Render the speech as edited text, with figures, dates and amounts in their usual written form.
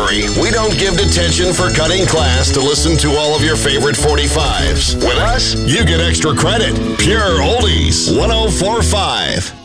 worry, we don't give detention for cutting class to listen to all of your favorite 45s. With us, you get extra credit. Pure Oldies 104.5.